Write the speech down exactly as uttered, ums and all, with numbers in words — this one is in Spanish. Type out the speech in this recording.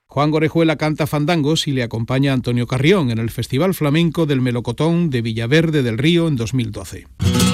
Juan Orejuela canta fandangos y le acompaña Antonio Carrión en el Festival Flamenco del Melocotón de Villaverde del Río en dos mil doce.